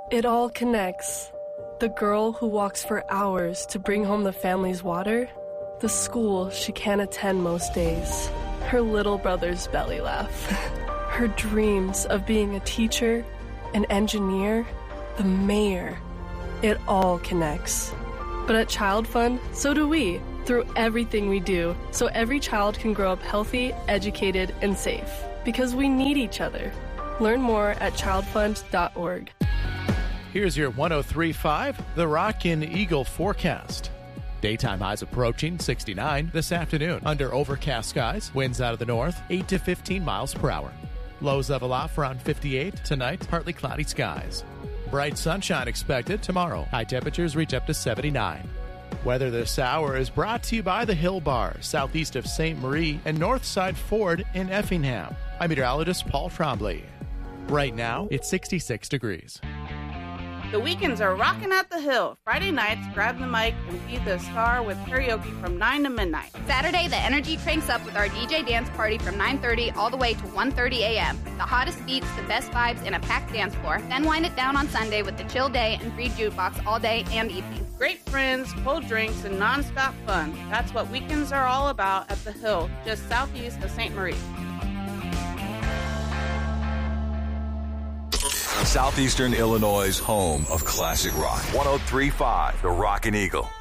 It all connects. The girl who walks for hours to bring home the family's water, the school she can't attend most days, her little brother's belly laugh, her dreams of being a teacher, an engineer, the mayor. It all connects. But at Child Fund, so do we, through everything we do, so every child can grow up healthy, educated, and safe. Because we need each other. Learn more at childfund.org. Here's your 103.5, the Rockin' Eagle forecast. Daytime highs approaching 69 this afternoon. Under overcast skies, winds out of the north, 8 to 15 miles per hour. Lows level off around 58. Tonight, partly cloudy skies. Bright sunshine expected tomorrow. High temperatures reach up to 79. Weather this hour is brought to you by the Hill Bar, southeast of St. Marie and Northside Ford in Effingham. I'm meteorologist Paul Trombley. Right now, it's 66 degrees. The weekends are rocking at the Hill. Friday nights, grab the mic and feed the star with karaoke from 9 to midnight. Saturday, the energy cranks up with our DJ dance party from 9:30 all the way to 1:30 a.m. The hottest beats, the best vibes, and a packed dance floor. Then wind it down on Sunday with the chill day and free jukebox all day and evening. Great friends, cold drinks, and nonstop fun. That's what weekends are all about at the Hill, just southeast of St. Marie. Southeastern Illinois' home of classic rock. 103.5, the Rockin' Eagle.